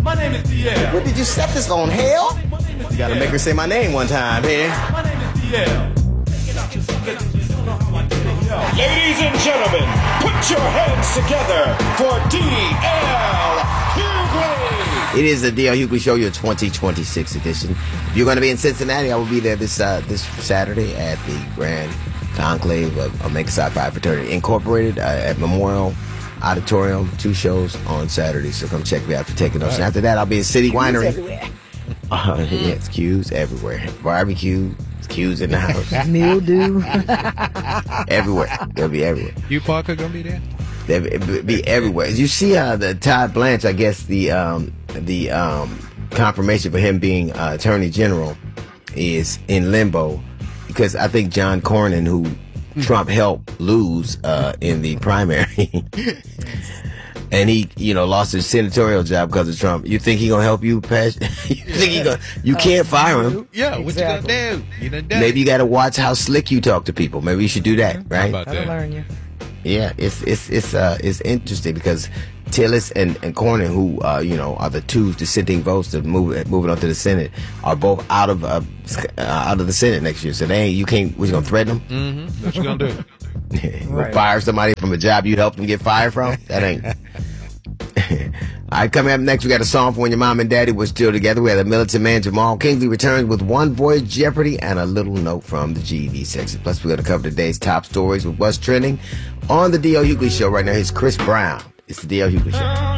My name is DL. What did you set this on, hell? You gotta make her say my name one time, man. My name is DL. Ladies and gentlemen, put your hands together for DL Hughley. It is the DL Hughley Show, your 2026 edition. If you're going to be in Cincinnati, I will be there this Saturday at the Grand Conclave of Omega Psi Phi Fraternity Incorporated at Memorial Auditorium. 2 shows on Saturday, so come check me out for taking those. And after that, I'll be at City Winery. Everywhere. Yes, cues everywhere. Barbecue, cues in the house. Mildew. Everywhere. They'll be everywhere. You, Parker, gonna be there? They'll be everywhere. You see the Todd Blanche, I guess the confirmation for him being Attorney General is in limbo because I think John Cornyn, who Trump helped lose in the primary, and he, lost his senatorial job because of Trump. You think he gonna help you pass? You think he gonna? You can't fire him. Yeah, what Exactly. you gonna do? You done done Maybe it. you got to watch how slick you talk to people. Maybe you should do that, How right? about That'll that? learn you. Yeah, it's interesting because Tillis and Cornyn, who are the 2 dissenting votes to moving on to the Senate, are both out of the Senate next year. So you can't. We're gonna threaten them. Mm-hmm. What you gonna do? You gonna fire somebody from a job you helped them get fired from? That ain't. All right, coming up next, we got a song for when your mom and daddy were still together. We had the militant man Jamal Kingsley returns with One Voice Jeopardy and a little note from the GED section. Plus, we're going to cover today's top stories with what's trending on the DL Hughley Show right now. Here's Chris Brown. It's the DL Hughley Show.